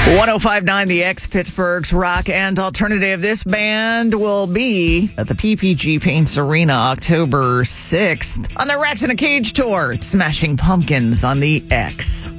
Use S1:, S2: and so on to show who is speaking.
S1: 1059 The X, Pittsburgh's rock and alternative. This band will be at the PPG Paints Arena October 6th on the Rats in a Cage tour. It's Smashing Pumpkins on The X.